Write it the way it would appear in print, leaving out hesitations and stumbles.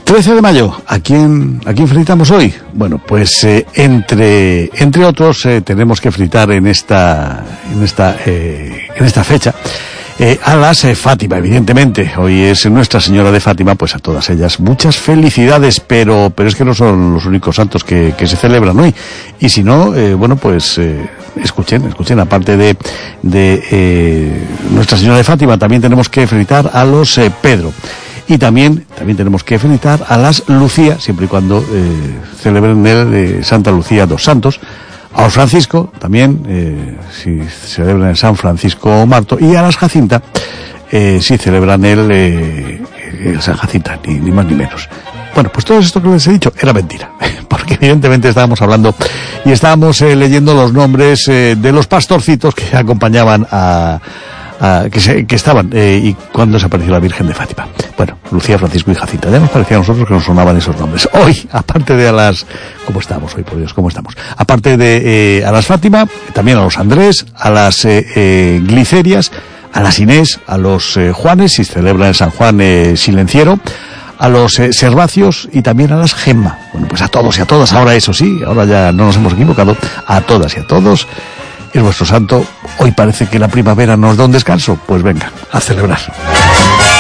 13 de mayo, ¿a quién felicitamos hoy? Bueno, pues entre otros tenemos que felicitar en esta fecha a las Fátima, evidentemente. Hoy es Nuestra Señora de Fátima, pues a todas ellas muchas felicidades, pero es que no son los únicos santos que se celebran hoy. Y si no, bueno, pues escuchen, aparte de Nuestra Señora de Fátima, también tenemos que felicitar a los Pedro. Y también tenemos que felicitar a las Lucía, siempre y cuando celebren el Santa Lucía dos santos. A los Francisco, también, si celebran el San Francisco Marto. Y a las Jacinta, si celebran el San Jacinta, ni más ni menos. Bueno, pues todo esto que les he dicho era mentira, porque evidentemente estábamos hablando y estábamos leyendo los nombres de los pastorcitos que acompañaban que estaban y cuando desapareció la Virgen de Fátima. Bueno, Lucía, Francisco y Jacinta. Ya nos parecía a nosotros que nos sonaban esos nombres. Hoy, aparte de a las... ¿Cómo estamos hoy, por Dios? ¿Cómo estamos? Aparte de a las Fátima, también a los Andrés, a las Glicerias, a las Inés, a los Juanes, si celebran el San Juan Silenciero, a los Servacios y también a las Gemma. Bueno, pues a todos y a todas, ahora eso sí, ahora ya no nos hemos equivocado, a todas y a todos. Es vuestro santo. Hoy parece que la primavera nos da un descanso. Pues venga, a celebrar.